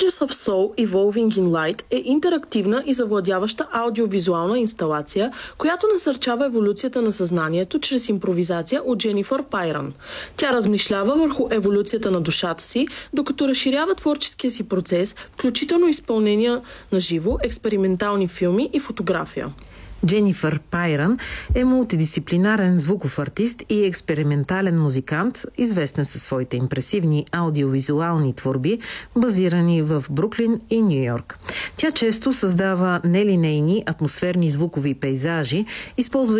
Images of Soul Evolving in Light е интерактивна и завладяваща аудиовизуална инсталация, която насърчава еволюцията на съзнанието чрез импровизация от Дженифър Пайрън. Тя размишлява върху еволюцията на душата си, докато разширява творческия си процес, включително изпълнения на живо, експериментални филми и фотография. Дженифър Пайрън е мултидисциплинарен звуков артист и експериментален музикант, известен със своите импресивни аудиовизуални творби, базирани в Бруклин и Ню Йорк. Тя често създава нелинейни атмосферни звукови пейзажи, използва